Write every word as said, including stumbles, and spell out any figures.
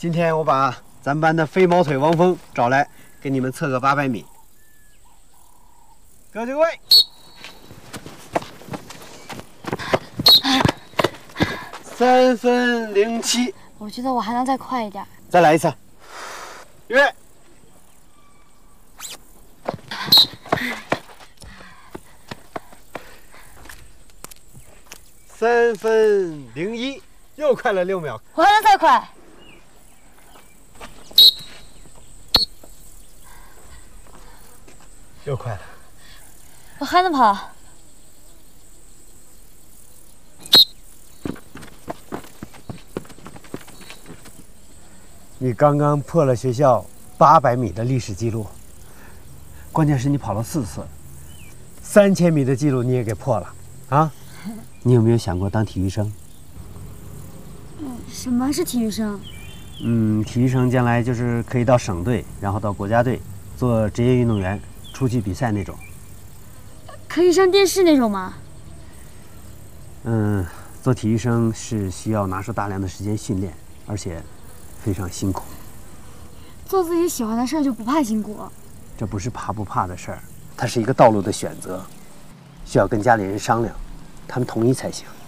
今天我把咱班的飞毛腿王峰找来，给你们测个八百米。各就位，三分零七。 我觉得我还能再快一点。 再来一次。预备。三分零一，又快了六秒。 我还能再快。 又快了。 我还能跑。 你刚刚破了学校八百米的历史记录，关键是你跑了四次，三千米的记录你也给破了啊！你有没有想过当体育生？ 什么是体育生？ 嗯，体育生将来就是可以到省队，然后到国家队做职业运动员，出去比赛那种。 可以上电视那种吗？ 嗯，做体育生是需要拿出大量的时间训练，而且非常辛苦。 做自己喜欢的事儿就不怕辛苦？ 这不是怕不怕的事儿，它是一个道路的选择，需要跟家里人商量，他们同意才行。